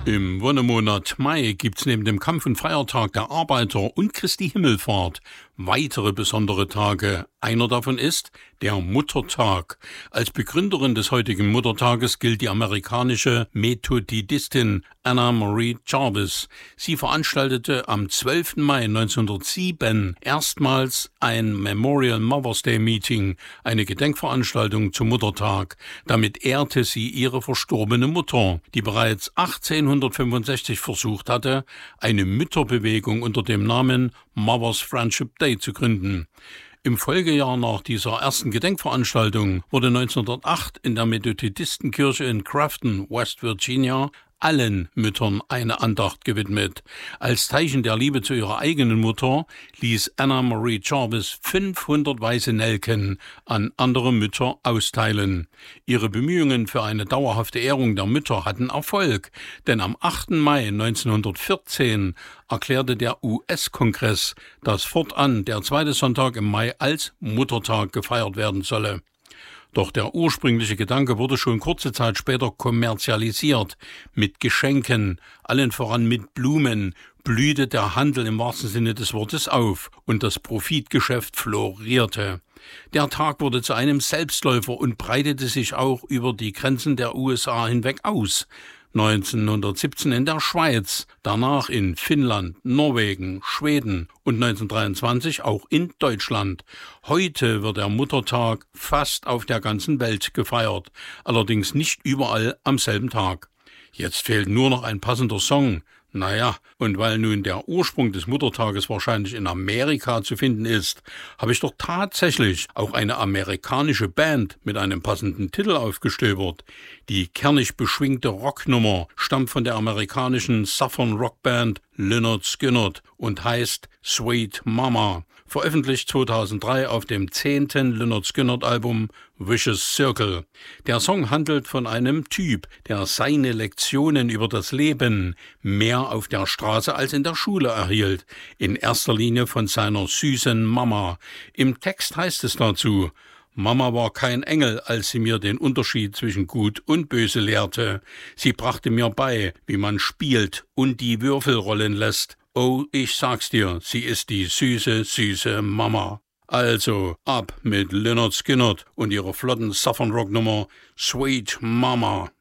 Im Wonnemonat Mai gibt's neben dem Kampf- und Feiertag der Arbeiter und Christi Himmelfahrt weitere besondere Tage. Einer davon ist der Muttertag. Als Begründerin des heutigen Muttertages gilt die amerikanische Methodistin Anna Marie Jarvis. Sie veranstaltete am 12. Mai 1907 erstmals ein Memorial Mother's Day Meeting, eine Gedenkveranstaltung zum Muttertag. Damit ehrte sie ihre verstorbene Mutter, die bereits 1865 versucht hatte, eine Mütterbewegung unter dem Namen Mother's Friendship Day zu gründen. Im Folgejahr nach dieser ersten Gedenkveranstaltung wurde 1908 in der Methodistenkirche in Grafton, West Virginia, allen Müttern eine Andacht gewidmet. Als Zeichen der Liebe zu ihrer eigenen Mutter ließ Anna Marie Jarvis 500 weiße Nelken an andere Mütter austeilen. Ihre Bemühungen für eine dauerhafte Ehrung der Mütter hatten Erfolg, denn am 8. Mai 1914 erklärte der US-Kongress, dass fortan der zweite Sonntag im Mai als Muttertag gefeiert werden solle. Doch der ursprüngliche Gedanke wurde schon kurze Zeit später kommerzialisiert. Mit Geschenken, allen voran mit Blumen, blühte der Handel im wahrsten Sinne des Wortes auf und das Profitgeschäft florierte. Der Tag wurde zu einem Selbstläufer und breitete sich auch über die Grenzen der USA hinweg aus. 1917 in der Schweiz, danach in Finnland, Norwegen, Schweden und 1923 auch in Deutschland. Heute wird der Muttertag fast auf der ganzen Welt gefeiert, allerdings nicht überall am selben Tag. Jetzt fehlt nur noch ein passender Song. Naja, und weil nun der Ursprung des Muttertages wahrscheinlich in Amerika zu finden ist, habe ich doch tatsächlich auch eine amerikanische Band mit einem passenden Titel aufgestöbert. Die kernig beschwingte Rocknummer stammt von der amerikanischen Southern Rockband Lynyrd Skynyrd und heißt Sweet Mama, veröffentlicht 2003 auf dem 10. Lynyrd Skynyrd-Album Vicious Circle. Der Song handelt von einem Typ, der seine Lektionen über das Leben mehr auf der Straße als in der Schule erhielt, in erster Linie von seiner süßen Mama. Im Text heißt es dazu: Mama war kein Engel, als sie mir den Unterschied zwischen Gut und Böse lehrte. Sie brachte mir bei, wie man spielt und die Würfel rollen lässt. Oh, ich sag's dir, sie ist die süße, süße Mama. Also, ab mit Lynyrd Skynyrd und ihrer flotten Southern Rock Nummer Sweet Mama.